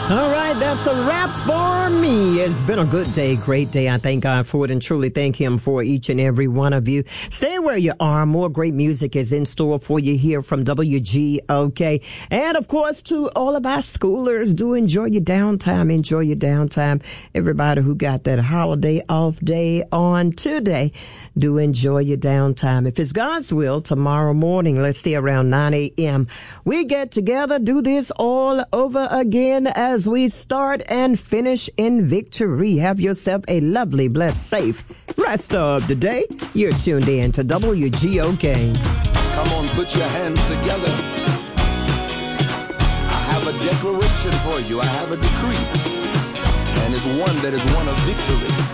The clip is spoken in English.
All right, that's a wrap for me. It's been a good day, great day. I thank God for it and truly thank Him for each and every one of you. Stay where you are. More great music is in store for you here from WGOK. And of course, to all of our schoolers, do enjoy your downtime. Enjoy your downtime. Everybody who got that holiday off day on today, do enjoy your downtime. If it's God's will, tomorrow morning, let's stay around 9 a.m. We get together, do this all over again as we start and finish in victory. Have yourself a lovely, blessed, safe rest of the day. You're tuned in to WGOK. Come on, put your hands together. I have a declaration for you. I have a decree. And it's one that is one of victory.